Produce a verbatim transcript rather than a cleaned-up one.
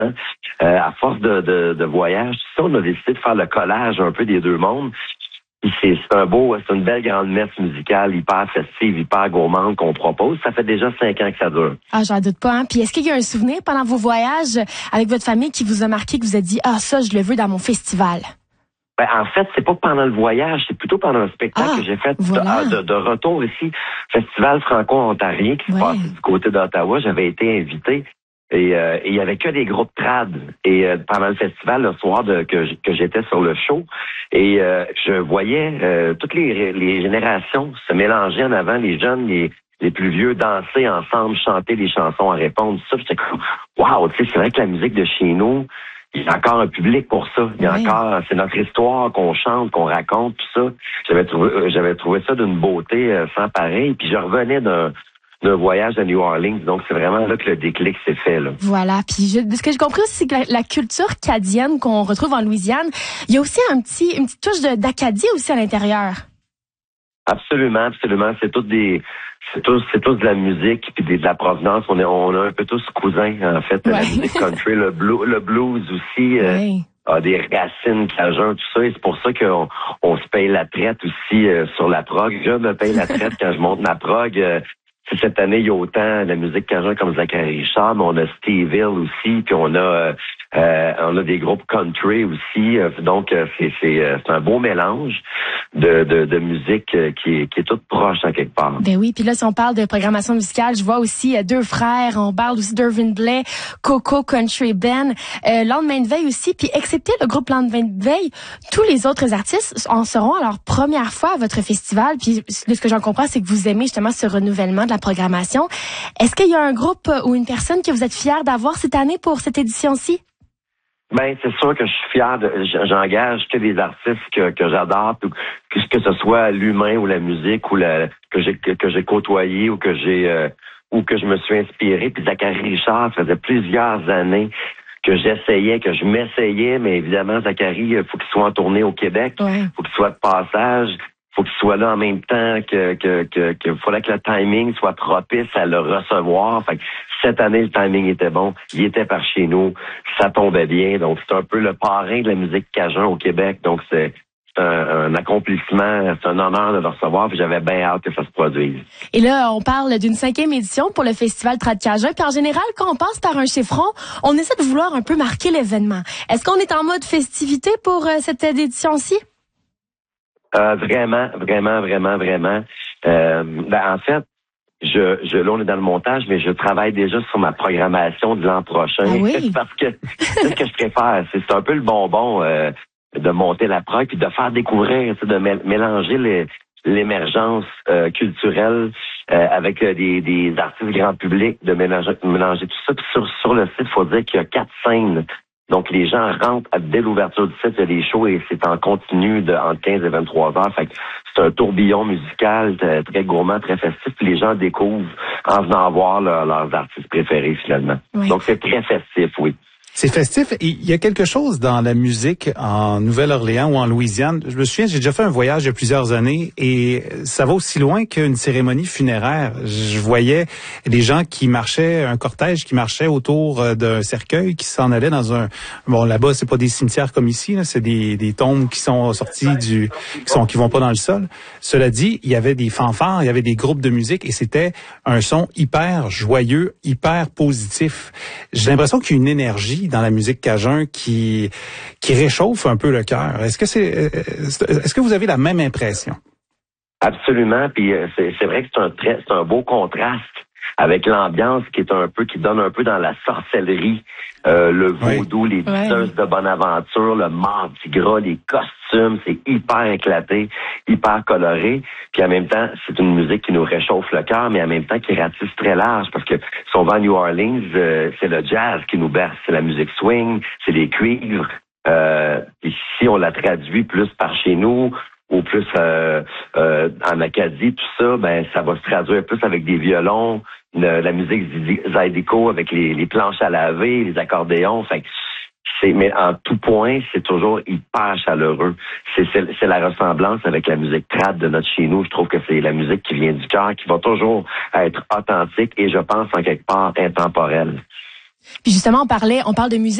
Euh, à force de, de, de voyage, tout ça, on a décidé de faire le collage un peu des deux mondes. Puis c'est, c'est un beau, c'est une belle grande messe musicale, hyper festive, hyper gourmande qu'on propose. Ça fait déjà cinq ans que ça dure. Ah, j'en doute pas. Hein? Puis est-ce qu'il y a un souvenir pendant vos voyages avec votre famille qui vous a marqué, que vous a dit « Ah, ça, je le veux dans mon festival ». Ben, en fait, c'est pas pendant le voyage, c'est plutôt pendant un spectacle ah, que j'ai fait voilà. de, de, de retour ici, Festival franco-ontarien qui se ouais. passait du côté d'Ottawa. J'avais été invité et euh, il y avait que des groupes trad. Et euh, pendant le festival, le soir de, que, que j'étais sur le show, et euh, je voyais euh, toutes les, les générations se mélanger en avant, les jeunes, les les plus vieux danser ensemble, chanter des chansons à répondre. Ça, j'étais comme wow, tu sais, c'est vrai que la musique de chez nous, il y a encore un public pour ça. Il y a oui. encore, c'est notre histoire qu'on chante, qu'on raconte, tout ça. J'avais trouvé, j'avais trouvé ça d'une beauté sans pareil. Puis je revenais d'un, d'un voyage à New Orleans, donc c'est vraiment là que le déclic s'est fait, là. Voilà. Puis je, ce que j'ai compris aussi, c'est que la, la culture acadienne qu'on retrouve en Louisiane, il y a aussi un petit, une petite touche de, d'Acadie aussi à l'intérieur. Absolument, absolument. C'est toutes des, c'est tous, c'est tous de la musique puis de la provenance. On est, on a un peu tous cousins en fait. Ouais. La musique country, le blues, le blues aussi ouais. euh, a des racines cajun, tout ça. Et c'est pour ça qu'on on se paye la traite aussi euh, sur la prog. Je me paye la traite quand je monte ma prog. Euh, cette année, il y a autant la musique cajun comme Zachary Richard, mais on a Steve Hill aussi, puis on a euh, euh, on a des groupes country aussi. Euh, donc euh, c'est c'est euh, c'est un beau mélange de de, de musique euh, qui est qui est toute proche en quelque part. Ben oui, puis là si on parle de programmation musicale, je vois aussi euh, deux frères, on parle aussi d'Irvin Blais, Coco Country Band, euh, Lendemain de veille aussi, puis excepté le groupe Lendemain de veille, tous les autres artistes en seront à leur première fois à votre festival. Puis de ce que j'en comprends, c'est que vous aimez justement ce renouvellement de la programmation. Est-ce qu'il y a un groupe ou une personne que vous êtes fiers d'avoir cette année pour cette édition-ci? Ben, c'est sûr que je suis fier de, j'engage que des artistes que, que j'adore, que, que ce soit l'humain ou la musique ou la, que j'ai, que, que j'ai côtoyé ou que j'ai, euh, ou que je me suis inspiré. Puis Zachary Richard, ça faisait plusieurs années que j'essayais, que je m'essayais, mais évidemment, Zachary, il faut qu'il soit en tournée au Québec. Il ouais. faut qu'il soit de passage. Faut qu'il soit là en même temps que, que, que, que fallait que le timing soit propice à le recevoir. Fait que cette année, le timing était bon. Il était par chez nous. Ça tombait bien. Donc, c'est un peu le parrain de la musique cajun au Québec. Donc, c'est, c'est un, un accomplissement. C'est un honneur de le recevoir. Puis j'avais bien hâte que ça se produise. Et là, on parle d'une cinquième édition pour le Festival Trad Cajun. Puis en général, quand on passe par un chiffron, on essaie de vouloir un peu marquer l'événement. Est-ce qu'on est en mode festivité pour euh, cette édition-ci? Euh, vraiment, vraiment, vraiment, vraiment. Euh, ben, en fait, je, je, là, on est dans le montage, mais je travaille déjà sur ma programmation de l'an prochain. Ah oui? Parce que c'est ce que je préfère. C'est, c'est un peu le bonbon euh, de monter la prog puis de faire découvrir, de m- mélanger les, l'émergence euh, culturelle euh, avec euh, des, des artistes grand public, de mélanger, mélanger tout ça. Puis sur, sur le site, il faut dire qu'il y a quatre scènes. Donc, les gens rentrent dès l'ouverture du site, il y a des shows et c'est en continu de entre quinze et vingt-trois heures. Fait que c'est un tourbillon musical très, très gourmand, très festif. Puis les gens découvrent en venant voir leur, leurs artistes préférés, finalement. Oui. Donc, c'est très festif, oui. C'est festif. Il y a quelque chose dans la musique en Nouvelle-Orléans ou en Louisiane. Je me souviens, j'ai déjà fait un voyage il y a plusieurs années et ça va aussi loin qu'une cérémonie funéraire. Je voyais des gens qui marchaient, un cortège qui marchait autour d'un cercueil qui s'en allait dans un... Bon, là-bas, c'est pas des cimetières comme ici, là, c'est des, des tombes qui sont sorties du... qui sont qui vont pas dans le sol. Cela dit, il y avait des fanfares, il y avait des groupes de musique et c'était un son hyper joyeux, hyper positif. J'ai l'impression qu'il y a une énergie dans la musique cajun qui qui réchauffe un peu le cœur. Est-ce que c'est est-ce que vous avez la même impression? Absolument, puis c'est, c'est vrai que c'est un très c'est un beau contraste avec l'ambiance qui est un peu qui donne un peu dans la sorcellerie, euh, le vaudou, oui. les danseuses oui. de Bonaventure, le mardi gras, les costumes, c'est hyper éclaté, hyper coloré, puis en même temps, c'est une musique qui nous réchauffe le cœur, mais en même temps qui ratisse très large, parce que si on va à New Orleans, euh, c'est le jazz qui nous berce, c'est la musique swing, c'est les cuivres, euh, ici on la traduit plus par chez nous, ou plus euh, euh, en Acadie, tout ça, ben ça va se traduire plus avec des violons, le, la musique zydeco avec les, les planches à laver, les accordéons. Fait que c'est, mais en tout point, c'est toujours hyper chaleureux. C'est, c'est, c'est la ressemblance avec la musique trad de notre chez nous. Je trouve que c'est la musique qui vient du cœur, qui va toujours être authentique et je pense en quelque part intemporelle. Puis justement, on parlait, on parle de musique.